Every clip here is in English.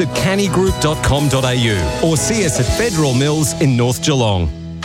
at cannygroup.com.au or see us at Federal Mills in North Geelong.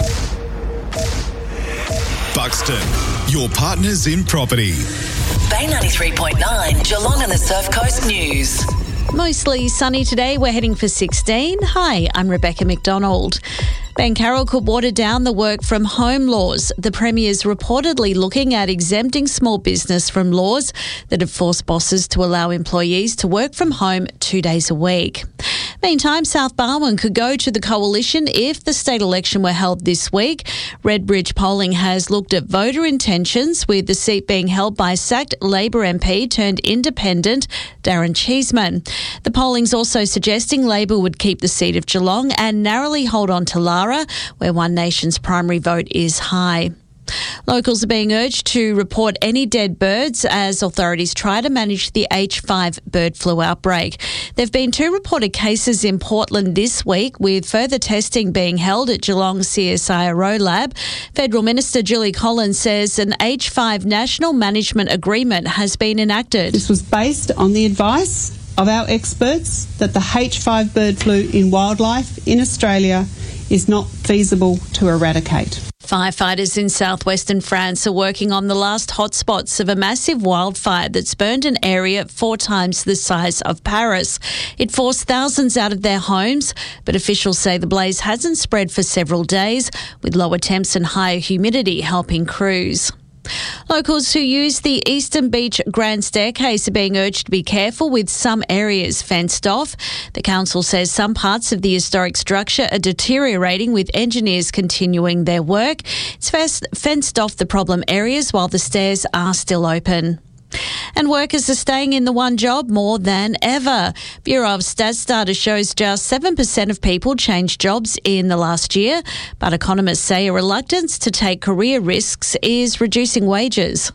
Buxton, your partners in property. Bay 93.9, Geelong and the Surf Coast News. Mostly sunny today. We're heading for 16. Hi, I'm Rebecca McDonald. Ben Carroll could water down the work from home laws. The Premier's reportedly looking at exempting small business from laws that have forced bosses to allow employees to work from home 2 days a week. Meantime, South Barwon could go to the coalition if the state election were held this week. Redbridge polling has looked at voter intentions, with the seat being held by sacked Labor MP turned independent Darren Cheeseman. The polling's also suggesting Labor would keep the seat of Geelong and narrowly hold on to Lara, where One Nation's primary vote is high. Locals are being urged to report any dead birds as authorities try to manage the H5 bird flu outbreak. There have been 2 reported cases in Portland this week, with further testing being held at Geelong's CSIRO lab. Federal Minister Julie Collins says an H5 national management agreement has been enacted. This was based on the advice of our experts that the H5 bird flu in wildlife in Australia is not feasible to eradicate. Firefighters in southwestern France are working on the last hotspots of a massive wildfire that's burned an area 4 times the size of Paris. It forced thousands out of their homes, but officials say the blaze hasn't spread for several days, with lower temps and higher humidity helping crews. Locals who use the Eastern Beach Grand Staircase are being urged to be careful, with some areas fenced off. The council says some parts of the historic structure are deteriorating, with engineers continuing their work. It's fenced off the problem areas while the stairs are still open. And workers are staying in the one job more than ever. Bureau of Stats data shows just 7% of people changed jobs in the last year, but economists say a reluctance to take career risks is reducing wages.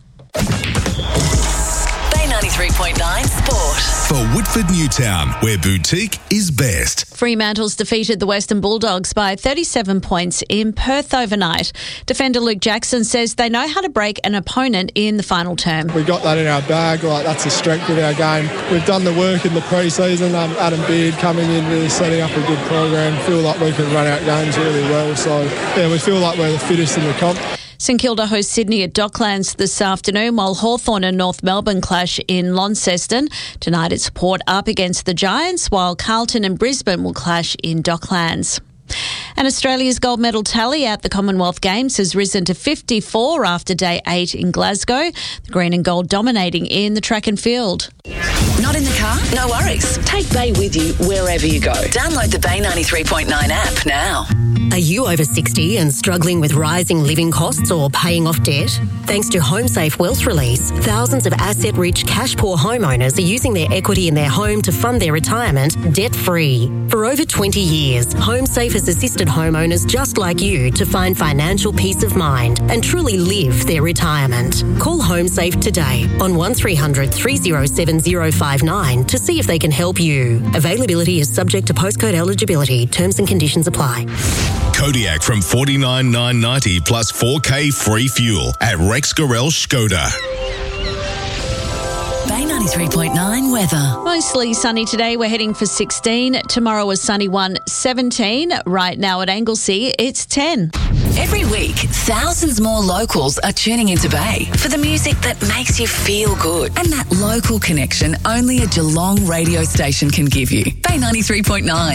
Bay 93.9 Sport. For Woodford Newtown, where boutique is best. Fremantle's defeated the Western Bulldogs by 37 points in Perth overnight. Defender Luke Jackson says they know how to break an opponent in the final term. We got that in our bag. That's the strength of our game. We've done the work in the pre-season. Adam Beard coming in, really setting up a good program. Feel like we can run out games really well. So, we feel like we're the fittest in the comp. St Kilda hosts Sydney at Docklands this afternoon, while Hawthorn and North Melbourne clash in Launceston. Tonight it's Port up against the Giants, while Carlton and Brisbane will clash in Docklands. And Australia's gold medal tally at the Commonwealth Games has risen to 54 after day 8 in Glasgow. The green and gold dominating in the track and field. Not in the car? No worries. Take Bay with you wherever you go. Download the Bay 93.9 app now. Are you over 60 and struggling with rising living costs or paying off debt? Thanks to HomeSafe Wealth Release, thousands of asset-rich, cash-poor homeowners are using their equity in their home to fund their retirement debt-free. For over 20 years, HomeSafe has assisted homeowners just like you to find financial peace of mind and truly live their retirement. Call HomeSafe today on 1300 307 059 to see if they can help you. Availability is subject to postcode eligibility. Terms and conditions apply. Kodiak from $49,990 plus 4K free fuel at Rex Gorel Skoda. Bay 93.9 weather. Mostly sunny today. We're heading for 16. Tomorrow a sunny one, 17. Right now at Anglesea, it's 10. Every week, thousands more locals are tuning into Bay for the music that makes you feel good and that local connection only a Geelong radio station can give you. Bay 93.9.